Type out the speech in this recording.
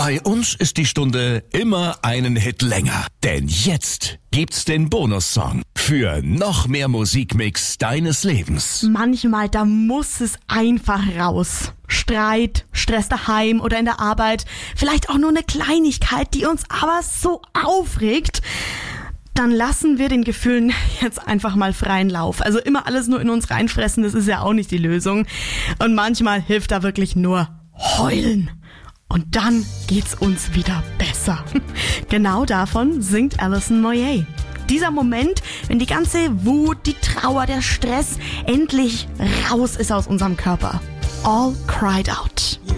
Bei uns ist die Stunde immer einen Hit länger. Denn jetzt gibt's den Bonussong für noch mehr Musikmix deines Lebens. Manchmal, da muss es einfach raus. Streit, Stress daheim oder in der Arbeit, vielleicht auch nur eine Kleinigkeit, die uns aber so aufregt. Dann lassen wir den Gefühlen jetzt einfach mal freien Lauf. Also immer alles nur in uns reinfressen, das ist ja auch nicht die Lösung. Und manchmal hilft da wirklich nur heulen. Und dann geht's uns wieder besser. Genau davon singt Alison Moyet. Dieser Moment, wenn die ganze Wut, die Trauer, der Stress endlich raus ist aus unserem Körper. All cried out.